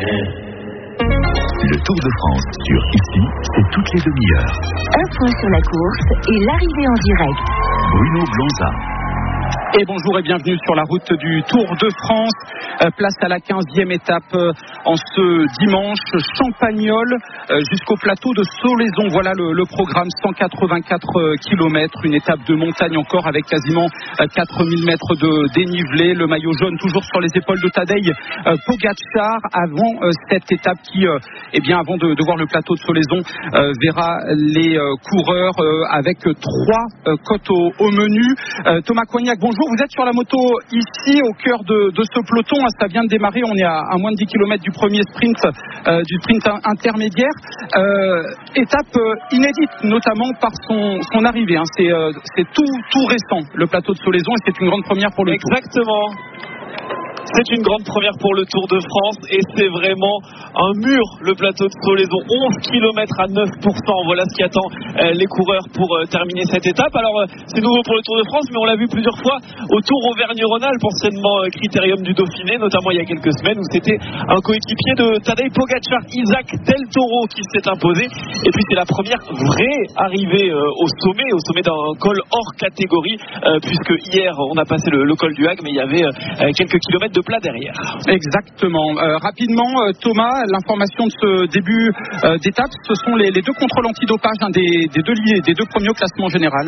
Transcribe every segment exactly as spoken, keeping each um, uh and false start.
Le Tour de France sur Ici, c'est toutes les demi-heures. Un point sur la course et l'arrivée en direct. Bruno Blanza. Et bonjour et bienvenue sur la route du Tour de France. Euh, place à la quinzième étape euh, en ce dimanche. Champagnole euh, jusqu'au plateau de Solaison. Voilà le, le programme, cent quatre-vingt-quatre kilomètres. Une étape de montagne encore avec quasiment euh, quatre mille mètres de dénivelé. Le maillot jaune toujours sur les épaules de Tadej euh, Pogačar avant euh, cette étape qui, euh, eh bien, avant de, de voir le plateau de Solaison, euh, verra les euh, coureurs euh, avec trois euh, côtes au, au menu. Euh, Thomas Coignac, bonjour. Vous êtes sur la moto ici au cœur de, de ce peloton. Ça vient de démarrer. On est à, à moins de dix kilomètres du premier sprint, euh, du sprint intermédiaire. Euh, étape euh, inédite, notamment par son, son arrivée. Hein. C'est, euh, c'est tout, tout récent, le plateau de Solaison, et c'est une grande première pour le Tour. Exactement. C'est une grande première pour le Tour de France et c'est vraiment un mur, le plateau de Solaison. onze kilomètres à neuf pour cent. Voilà ce qui attend euh, les coureurs pour euh, terminer cette étape. Alors, euh, c'est nouveau pour le Tour de France, mais on l'a vu plusieurs fois au Tour Auvergne-Rhône-Alpes, anciennement euh, Critérium du Dauphiné, notamment il y a quelques semaines, où c'était un coéquipier de Tadej Pogačar, Isaac Del Toro, qui s'est imposé. Et puis, c'est la première vraie arrivée euh, au sommet, au sommet d'un col hors catégorie, euh, puisque hier, on a passé le, le col du Hague, mais il y avait euh, quelques kilomètres de plat derrière. Exactement. Euh, rapidement, euh, Thomas, l'information de ce début euh, d'étape, ce sont les, les deux contrôles antidopage, hein, des, des, deux, des deux premiers au classement général.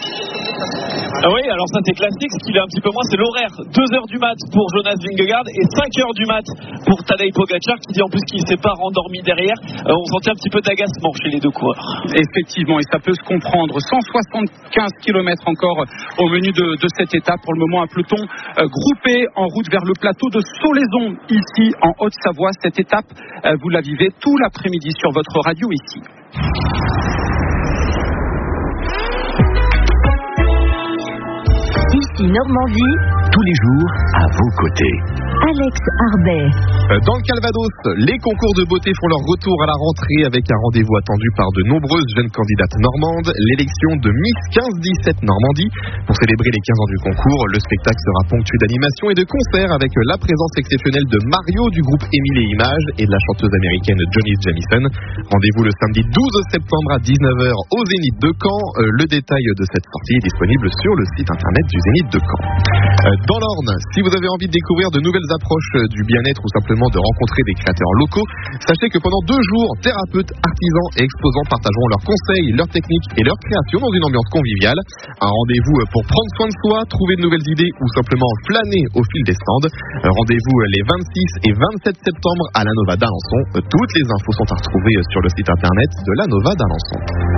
Ah oui, alors ça c'est classique. Ce qu'il a un petit peu moins, c'est l'horaire. deux heures du mat pour Jonas Vingegaard et cinq heures du mat pour Tadej Pogačar, qui dit en plus qu'il ne s'est pas rendormi derrière. Euh, on sentait un petit peu d'agacement chez les deux coureurs. Effectivement, et ça peut se comprendre. cent soixante-quinze kilomètres encore au menu de, de cette étape. Pour le moment, un peloton euh, groupé en route vers le plateau de Solaison, ici en Haute-Savoie. Cette étape, euh, vous la vivez tout l'après-midi sur votre radio ici. Ici Normandie, Tous les jours, à vos côtés. Alex Arbet. Dans le Calvados, les concours de beauté font leur retour à la rentrée avec un rendez-vous attendu par de nombreuses jeunes candidates normandes. L'élection de Miss quinze dix-sept Normandie. Pour célébrer les quinze ans du concours, le spectacle sera ponctué d'animations et de concerts avec la présence exceptionnelle de Mario du groupe Émile et Images et de la chanteuse américaine Johnny Jamison. Rendez-vous le samedi douze septembre à dix-neuf heures au Zénith de Caen. Le détail de cette sortie est disponible sur le site internet du Zénith de Caen. Dans l'Orne, si vous avez envie de découvrir de nouvelles approches du bien-être ou simplement de rencontrer des créateurs locaux, sachez que pendant deux jours, thérapeutes, artisans et exposants partageront leurs conseils, leurs techniques et leurs créations dans une ambiance conviviale. Un rendez-vous pour prendre soin de soi, trouver de nouvelles idées ou simplement flâner au fil des stands. Rendez-vous les vingt-six et vingt-sept septembre à la Nova d'Alençon. Toutes les infos sont à retrouver sur le site internet de la Nova d'Alençon.